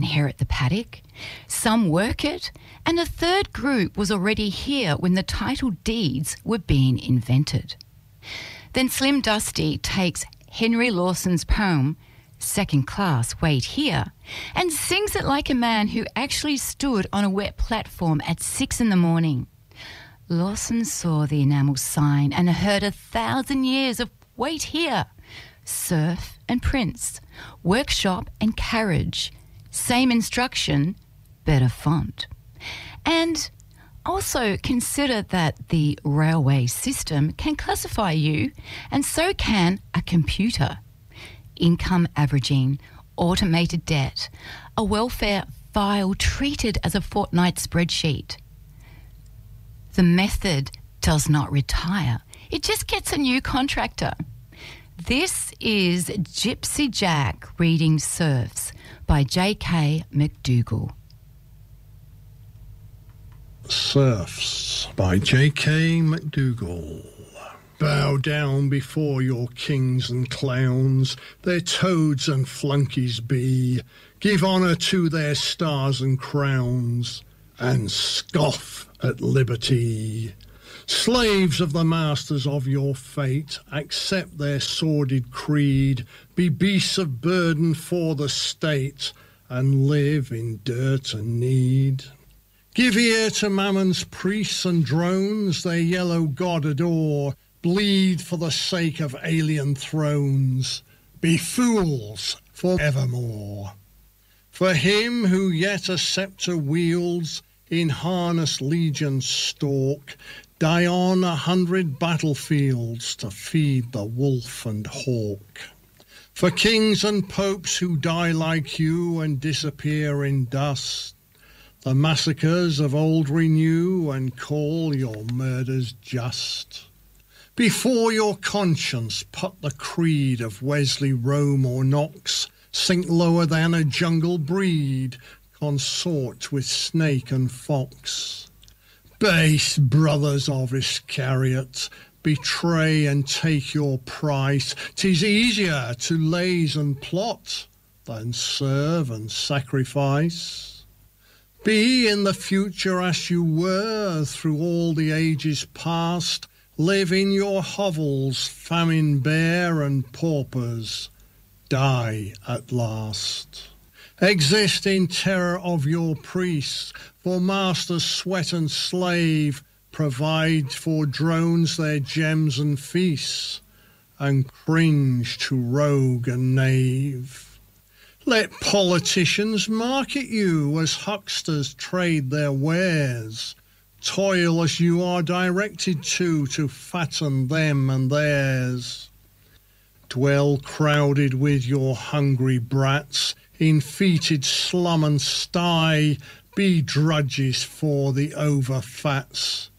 inherit the paddock, some work it, and a third group was already here when the title deeds were being invented. Then Slim Dusty takes Henry Lawson's poem, Second Class, Wait Here, and sings it like a man who actually stood on a wet platform at 6 a.m. Lawson saw the enamel sign and heard 1,000 years of wait here, surf and prince, workshop and carriage, same instruction, better font. And also consider that the railway system can classify you, and so can a computer. Income averaging, automated debt, a welfare file treated as a fortnight spreadsheet. The method does not retire. It just gets a new contractor. This is Gypsy Jack reading Serfs by J.K. McDougall. Serfs by J.K. McDougall. Bow down before your kings and clowns, their toads and flunkies be. Give honour to their stars and crowns, and scoff at liberty. Slaves of the masters of your fate, accept their sordid creed, be beasts of burden for the state, and live in dirt and need. Give ear to Mammon's priests and drones, their yellow god adore, bleed for the sake of alien thrones, be fools for evermore. For him who yet a sceptre wields, in harness legions stalk, die on 100 battlefields to feed the wolf and hawk. For kings and popes who die like you and disappear in dust, the massacres of old renew and call your murders just. Before your conscience put the creed of Wesley, Rome or Knox, sink lower than a jungle breed, consort with snake and fox. Base brothers of Iscariot, betray and take your price. 'Tis easier to laze and plot than serve and sacrifice. Be in the future as you were through all the ages past. Live in your hovels, famine bare and paupers. Die at last. Exist in terror of your priests, for masters sweat and slave, provide for drones their gems and feasts, and cringe to rogue and knave. Let politicians market you as hucksters trade their wares, toil as you are directed to fatten them and theirs. Dwell crowded with your hungry brats, in fetid slum and sty, be drudges for the overfats,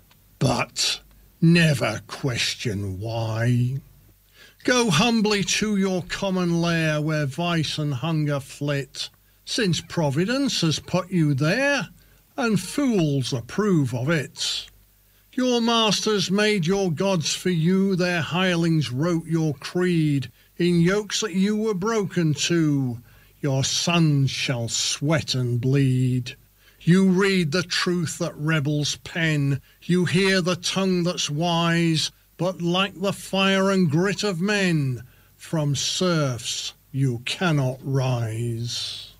but never question why. Go humbly to your common lair where vice and hunger flit, since Providence has put you there, and fools approve of it. Your masters made your gods for you, their hirelings wrote your creed, in yokes that you were broken to, your sons shall sweat and bleed. You read the truth that rebels pen, you hear the tongue that's wise, but lack the fire and grit of men, from serfs you cannot rise.